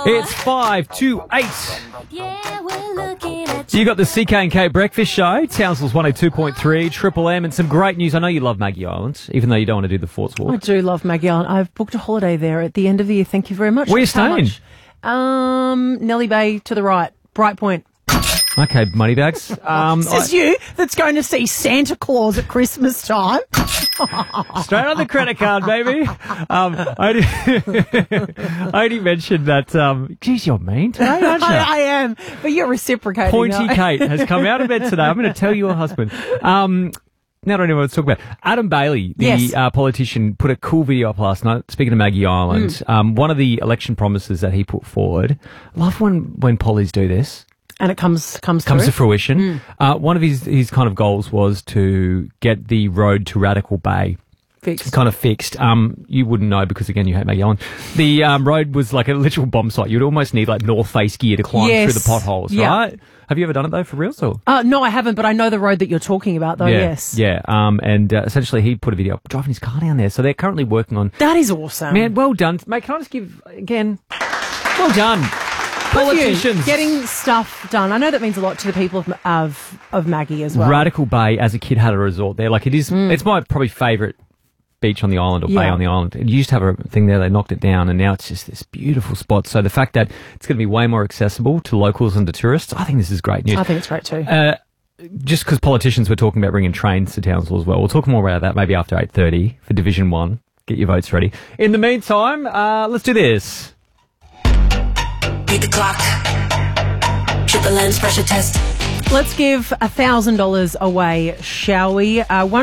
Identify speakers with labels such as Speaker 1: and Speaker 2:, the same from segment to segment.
Speaker 1: It's 5 to 8. You got the CK and K Breakfast Show, Townsville's 102.3, Triple M, and some great news. I know you love Maggie Island, even though you don't want to do the Forts Walk.
Speaker 2: I do love Maggie Island. I've booked a holiday there at the end of the year. Thank you very much.
Speaker 1: Where are you staying?
Speaker 2: Nellie Bay to the right, Bright Point.
Speaker 1: Okay, moneybags.
Speaker 2: Says you that's going to see Santa Claus at Christmas time.
Speaker 1: Straight on the credit card, baby. I only mentioned that, geez, you're mean today, aren't you?
Speaker 2: I am, but you're reciprocating.
Speaker 1: Pointy Kate has come out of bed today. I'm going to tell your husband. Now I don't know what to talk about. Adam Bailey, the politician, put a cool video up last night, speaking of Maggie Island. One of the election promises that he put forward. I love when pollies do this.
Speaker 2: And it comes
Speaker 1: to fruition. One of his kind of goals was to get the road to Radical Bay fixed. You wouldn't know because, again, you hate Maggie Island. The road was like a literal bomb site. You'd almost need like North Face gear to climb through the potholes, right? Have you ever done it, though, for real?
Speaker 2: No, I haven't, but I know the road that you're talking about, though, yes.
Speaker 1: Yeah, and essentially he put a video up driving his car down there. So they're currently working on...
Speaker 2: That is awesome.
Speaker 1: Man, well done. Mate, can I just give, again, well done. Politicians
Speaker 2: getting stuff done. I know that means a lot to the people of Maggie as well.
Speaker 1: Radical Bay, as a kid, had a resort there. Like, it is, it's my probably favourite beach on the island or bay on the island. It used to have a thing there, they knocked it down, and now it's just this beautiful spot. So the fact that it's going to be way more accessible to locals and to tourists, I think this is great news.
Speaker 2: I think it's great too.
Speaker 1: Just because politicians were talking about bringing trains to Townsville as well. We'll talk more about that maybe after 8:30 for Division 1. Get your votes ready. In the meantime, let's do this.
Speaker 3: Beat the clock. Triple M's pressure test.
Speaker 2: Let's give $1,000 away, shall we?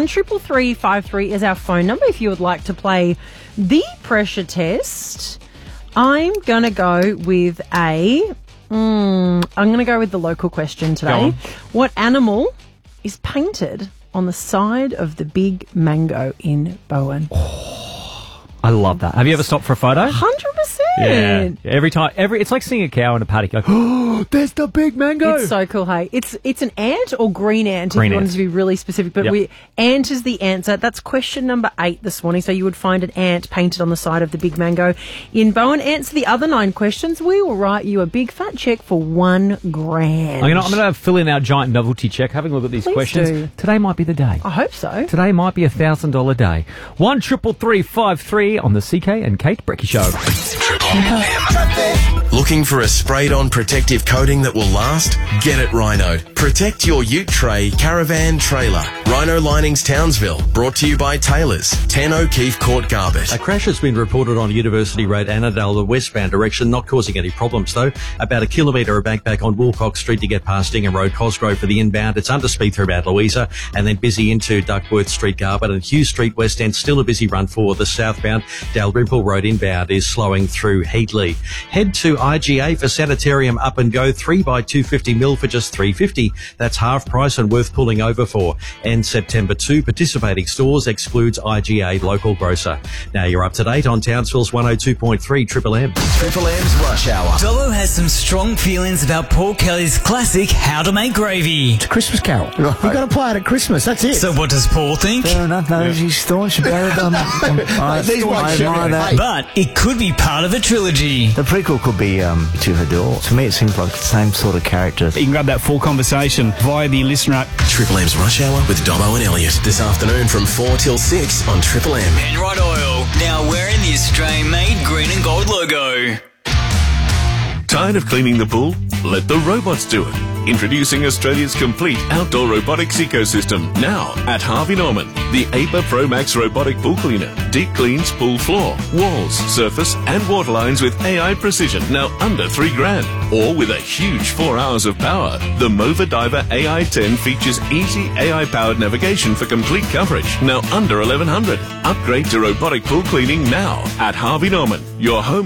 Speaker 2: 133353 is our phone number if you would like to play the pressure test. I'm going to go with I'm going to go with the local question today. What animal is painted on the side of the big mango in Bowen?
Speaker 1: I love that. Have you ever stopped for a photo?
Speaker 2: 100%.
Speaker 1: Yeah. Every time, it's like seeing a cow in a paddock. You're like, oh, there's the big mango.
Speaker 2: It's so cool, hey. It's an ant or green ant
Speaker 1: green
Speaker 2: if you
Speaker 1: ant.
Speaker 2: wanted to be really specific. But ant is the answer. That's question number 8 this morning. So you would find an ant painted on the side of the big mango in Bowen. Answer the other 9 questions. We will write you a big fat check for $1,000.
Speaker 1: I'm going to fill in our giant novelty check, having a look at these questions.
Speaker 2: Do.
Speaker 1: Today might be the day.
Speaker 2: I hope so.
Speaker 1: Today might be $1,000 day. 133353 on the CK and Kate Brecky Show.
Speaker 4: Looking for a sprayed-on protective coating that will last? Get it Rhino. Protect your ute tray, caravan, trailer. Rhino Linings Townsville. Brought to you by Taylors. 10 O'Keefe Court, Garbett.
Speaker 5: A crash has been reported on University Road, Annandale, the westbound direction, not causing any problems though. About a kilometre of back on Wilcox Street to get past Ingham Road, Cosgrove for the inbound. It's under speed through Mount Louisa and then busy into Duckworth Street, Garbett, and Hughes Street, West End. Still a busy run for the southbound. Dalrymple Road inbound is slowing through Heatley. Head to IGA for Sanitarium Up and Go 3x250 for just $3.50. That's half price and worth pulling over for. And September 2, participating stores excludes IGA local grocer. Now you're up to date on Townsville's 102.3 Triple M.
Speaker 4: Triple M's Rush Hour.
Speaker 6: Dobbo has some strong feelings about Paul Kelly's classic How to Make Gravy.
Speaker 7: It's a Christmas carol. Right. You've got to play it at Christmas, that's it.
Speaker 6: So what does Paul think?
Speaker 7: Fair enough, no, he's staunch about it. I admire that.
Speaker 6: But it could be part of a trilogy.
Speaker 7: The prequel could be To Her Door. To me, it seems like the same sort of character.
Speaker 8: You can grab that full conversation via the listener app.
Speaker 4: Triple M's Rush Hour with Dobbo and Elliot. This afternoon from 4 till 6 on Triple M.
Speaker 6: Penrite Oil, now wearing the Australian-made green and gold logo.
Speaker 9: Tired of cleaning the pool? Let the robots do it. Introducing Australia's complete outdoor robotics ecosystem. Now at Harvey Norman. The APA Pro Max robotic pool cleaner. Deep cleans pool floor, walls, surface and water lines with AI precision. Now under $3,000. Or with a huge 4 hours of power. The Mova Diver AI-10 features easy AI-powered navigation for complete coverage. Now under $1,100. Upgrade to robotic pool cleaning now at Harvey Norman. Your home